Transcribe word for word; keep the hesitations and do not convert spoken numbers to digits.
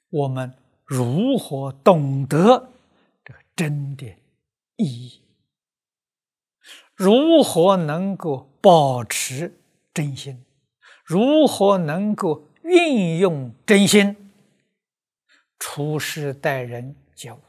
我们如何懂得这个真的意义？如何能够保持真心？如何能够运用真心处事待人接物？